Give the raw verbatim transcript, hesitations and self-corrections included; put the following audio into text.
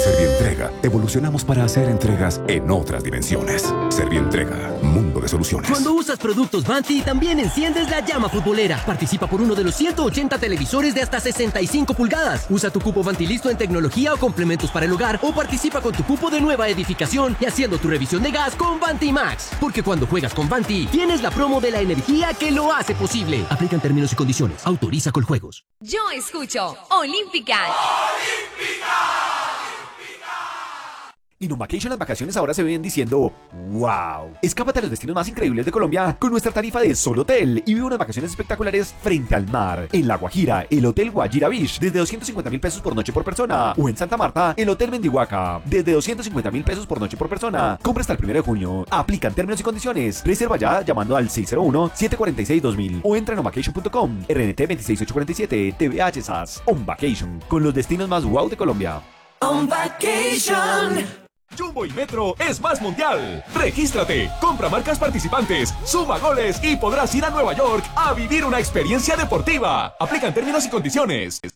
Servientrega, evolucionamos para hacer entregas en otras dimensiones. Servientrega, mundo de soluciones. Cuando usas productos Vanti, también enciendes la llama futbolera. Participa por uno de los ciento ochenta televisores de hasta sesenta y cinco pulgadas. Usa tu cupo Vanti listo en tecnología o complementos para el hogar o participa con tu cupo de nueva edificación y haciendo tu revisión de gas con Vanti Max. Porque cuando juegas con Vanti, tienes la promo de la energía que lo hace posible. Aplican términos y condiciones. Autoriza Coljuegos. Yo escucho Olímpica. En Vacation las vacaciones ahora se ven diciendo ¡wow! Escápate a los destinos más increíbles de Colombia con nuestra tarifa de Solo Hotel y vive unas vacaciones espectaculares frente al mar. En La Guajira, el Hotel Guajira Beach, desde doscientos cincuenta mil pesos por noche por persona. O en Santa Marta, el Hotel Mendihuaca, desde doscientos cincuenta mil pesos por noche por persona. Compra hasta el primero de junio. Aplican términos y condiciones. Reserva ya llamando al seis cero uno, siete cuatro seis, dos mil o entra en onvacation punto com. R N T dos seis ocho cuatro siete, T V H S A S. On Vacation, con los destinos más wow de Colombia. On Vacation. Jumbo y Metro es más mundial. Regístrate, compra marcas participantes, suma goles y podrás ir a Nueva York a vivir una experiencia deportiva. Aplican términos y condiciones.